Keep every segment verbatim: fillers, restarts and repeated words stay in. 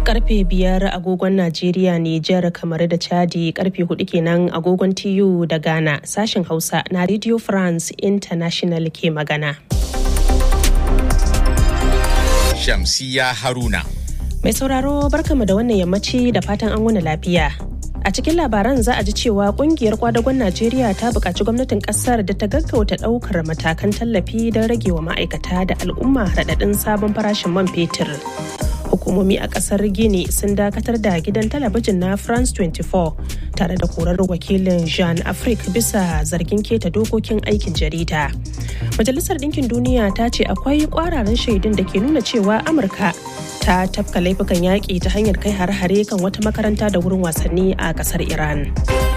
Karfe biyar agogon Najeriya, Nijar, kamar da Chadi, karfe hudu kenan agogon T U da Ghana. Sashen Hausa na Radio France International ke magana. Shamsiya Haruna. Mai sauraro barkamu da wannan yammaci da fatan an wani lafiya. A cikin labaran za a ji cewa kungiyar kwadagon Najeriya ta buƙaci gwamnatin ƙasar da ta gaggauta ɗaukar matakan tallafi don rage wa ma'aikata da al'umma raɗaɗin sabon farashin man fetur. Hukumomi a ƙasar Gini sun dakatar da gidan talabijin na France twenty-four tare da korar wakilin Jean Afrique bisa zargin keta dokokin aikin jarida. Majalisar Ɗinkin Duniya ta ce akwai ƙwararan shaidun da ke nuna cewa Amurka ta tafka laifukan yaƙi ta hanyar kai hare-hare kan wata makaranta da wurin wasanni a ƙasar Iran.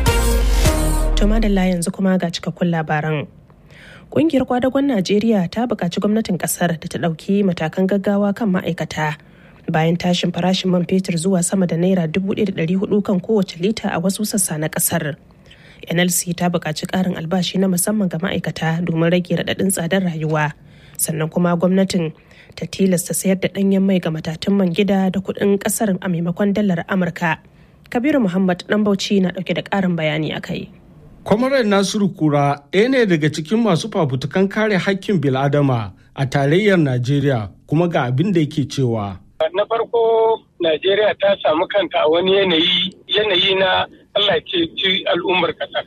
To madalla yanzu kuma ga cikakkun labaran. Ƙungiyar kwadagon Najeriya ta buƙaci gwamnatin ƙasar da ta ɗauki matakan gaggawa kan ma'aikata bayan tashin farashin man fetur zuwa sama da naira dubu ɗaya da ɗari hudu kan kowace lita a wasu sassa na ƙasar. N L C ta buƙaci ƙarin albashi na musamman ga ma'aikata domin rage raɗaɗin tsadar rayuwa. Sannan kuma gwamnatin ta tilasta sayar da ɗanyen mai ga matatun man gida da kuɗin ƙasar a maimakon dalar Amurka. Kabiru Muhammad ɗan Bauchi na ɗauke da ƙarin bayani a kai. Kwamarar Nasiru Kura ɗaya ne daga cikin masu fafutukan kare haƙƙin bil'adama a tarayyar Najeriya kuma ga abin da yake cewa. Na farko Najeriya ta samu kanta a wani yanayi yanayi na Allah ce ci al'ummar ƙasar.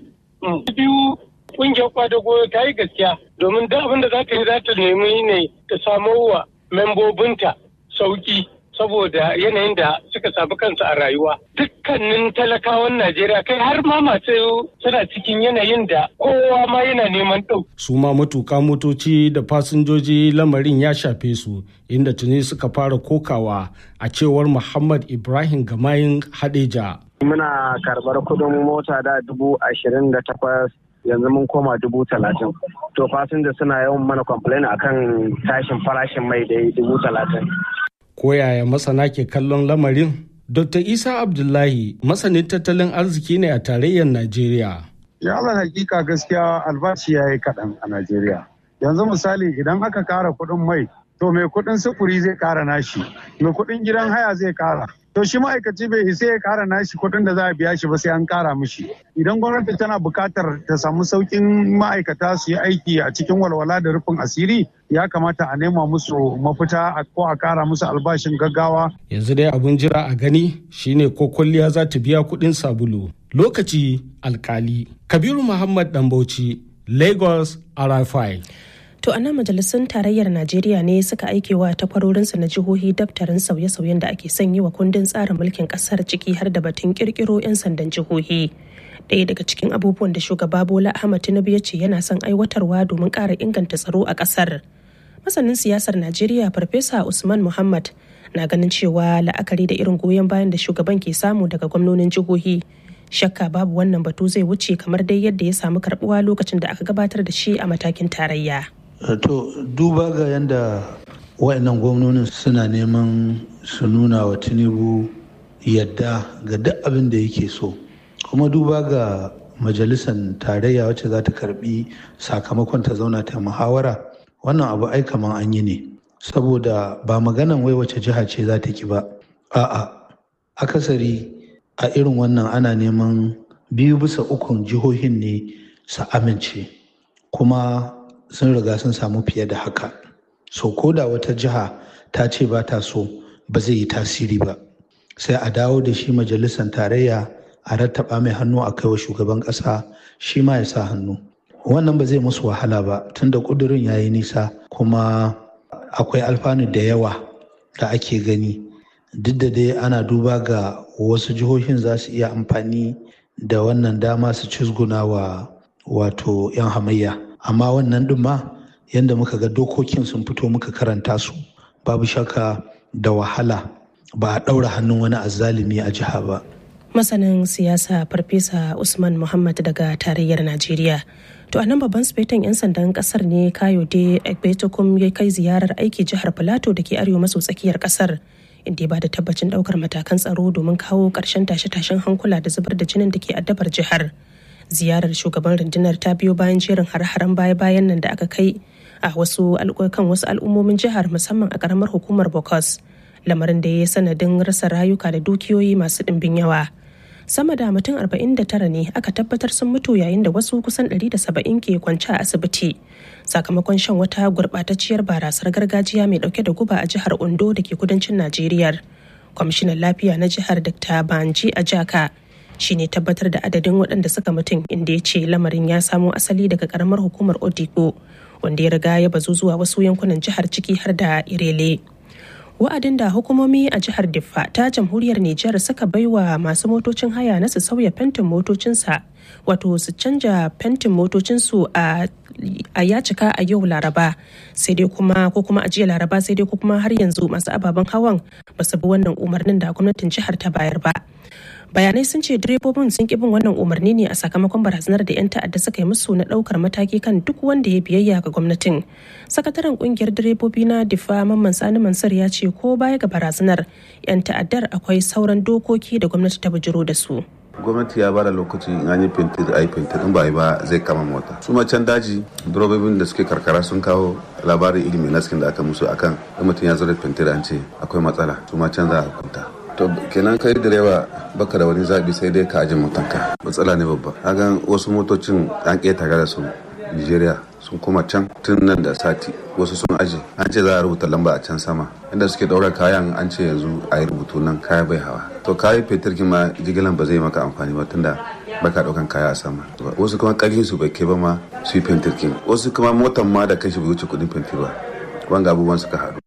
Biyu ƙungiyar kwadago ta yi gaskiya domin duk abin da za ta yi za ta nemi ne ta samo wa membobinta sauki saboda yanayin da suka samu kansu a rayuwa. Dukkanin talakawan Najeriya kai har ma masu suna cikin yanayin da kowa ma yana neman ɗau. Su ma matuƙa motoci da fasinjoji lamarin ya shafe su inda tuni suka fara kokawa a cewar Muhammad Ibrahim Gamayin Hadeja. Muna karɓar kuɗin mota da dubu ashirin da takwas yanzu mun koma dubu talatin. To fasinja suna yawan mana complain akan tashin farashin mai da dubu talatin. Ko yaya masana ke kallon lamarin? Dokta Isa Abdullahi masanin tattalin arziki ne a tarayyar Najeriya. Ya ala hakika gaskiya albashi ya yi kaɗan a Najeriya. Yanzu misali idan aka ƙara kuɗin mai, to mai kuɗin sufuri zai ƙara nashi, mai kuɗin gidan haya zai ƙara. To shi ma'aikaci bai isa ya ƙara nashi kuɗin da za a biya shi ba sai an ƙara mishi. Idan gwamnati tana buƙatar ta samu sauƙin ma'aikata su yi aiki a cikin walwala da rufin asiri, ya kamata a nema musu mafita ko a ƙara musu albashin gaggawa. Yanzu dai abin jira a gani shine ko kwalliya za ta biya kuɗin sabulu. Lokaci alkali. Kabiru Muhammad Dambauci, Lagos, R F I. To a nan majalisun tarayyar Najeriya ne suka aikewa takwarorinsu na jihohi daftarin sauye-sauyen da ake son yi wa kundin tsarin mulkin kasar ciki har da batun kirkiro 'yan sandan jihohi. Ɗaya daga cikin abubuwan da shugaba Bola Ahmed Tinubu ya ce yana son aiwatarwa domin ƙara inganta tsaro a ƙasar. Masanin siyasar Najeriya Farfesa Usman Muhammad na ganin cewa la'akari da irin goyon bayan da shugaban ke samu daga gwamnonin jihohi, shakka babu wannan batu zai wuce kamar dai yadda ya samu karɓuwa lokacin da aka gabatar da shi a matakin tarayya. To duba ga yadda waɗannan gwamnonin suna neman su nuna wa Tinubu yadda ga duk abin da yake so, kuma duba ga majalisar tarayya wacce za ta karbi sakamakon ta zauna ta muhawara, wannan abu ai kaman an yi ne, saboda ba maganan wai wace jiha ce za ta ki ba, a'a akasari a irin wannan ana neman biyu bisa ukun jihohin ne su amince, kuma sun riga sun samu fiye da haka. So ko da wata jiha ta ce ba ta so, ba zai yi tasiri ba, sai a dawo da shi majalisar tarayya a rattaba mai hannu a kaiwa shugaban ƙasa, shi ma ya sa hannu. Wannan ba zai musu wahala ba tunda ƙudurin ya yi nisa, kuma akwai alfanu da yawa da ake gani. Duk da dai ana duba ga wasu jihohin za su iya amfani da wannan dama su cizguna wa wato 'yan hamayya. Amma wannan ɗin ma yadda muka ga dokokin sun fito muka karanta su, babu shakka da wahala ba a ɗaura hannun wani azzalumi a jiha ba. Masanin siyasa Farfesa Usman Muhammad daga tarayyar Najeriya. To a nan babban sufetan 'yan sandan kasar ne Kayode Egbetokum ya kai ziyarar aiki jihar Filato da ke arewa maso tsakiyar kasar, inda ya ba da tabbacin ɗaukar matakan tsaro domin kawo ƙarshen tashe-tashen hankula da zubar da jinin da ke addabar jihar. Ziyarar shugaban rundunar ta biyo bayan jerin har-haren baya-bayan nan da aka kai a wasu kan wasu al'ummomin jihar, musamman a ƙaramar hukumar Bokos, lamarin da ya yi sanadin rasa rayuka da dukiyoyi masu ɗimbin yawa. Sama da mutum arba'in da tara ne aka tabbatar sun mutu yayin da wasu kusan ɗari da saba'in ke kwance a asibiti sakamakon shan wata gurɓatacciyar barasar gargajiya mai ɗauke da guba a jihar Ondo da ke kudancin Najeriya. Kwamishinan lafiya na jihar Dokta Banji Ajaka shi ne tabbatar da adadin waɗanda suka mutum, inda ya ce lamarin ya samo asali daga ƙaramar hukumar Odigbo wanda ya riga ya bazu zuwa wasu yankunan jihar ciki har da Irele. Wa'adin da hukumomi a jihar Diffa ta jamhuriyar Nijar suka baiwa masu motocin haya na su sauya fentin motocinsa wato su canja fentin motocinsu a a ya cika a yau Laraba sai dai kuma ko kuma a jiya Laraba sai dai kuma har yanzu masu ababen hawan ba su bi wannan umarnin da gwamnatin jihar ta bayar ba. Bayanai sun ce direbobin sun ƙi bin wannan umarni ne a sakamakon barazanar da 'yan ta'adda suka yi musu na ɗaukar mataki kan duk wanda ya biyayya ga gwamnatin. Sakataren ƙungiyar direbobi na Diffa Mamman Sani Mansur ya ce ko baya ga barazanar 'yan ta'addar akwai sauran dokoki da gwamnati ta bujiro da su. Gwamnati ya bada lokaci in an yi fintir a yi fintir, in ba yi ba zai kama mota. Su ma can daji direbobin da suke karkara sun kawo labarin ilimin naskin da aka musu akan in mutum ya zo da fintir an ce akwai matsala, su ma can za a hukunta. To kenan kai direba baka da wani zabi sai dai ka aje motanka. Matsala ne babba. Hagan wasu motocin an ƙetare da su Nigeria sun koma can tun nan da sati, wasu sun aje an ce za a rubuta lamba a can sama inda suke daura kayan, an ce yanzu a yi rubutu nan kaya bai hawa. To kayi fetur ma jigilan ba zai maka amfani ba tunda baka daukan kaya a sama. Wasu kuma karfin su bai kai ba ma su yi fetur, wasu kuma motan ma da kashi bai wuce kudin fetur ba. Wanga abubuwan suka haɗu.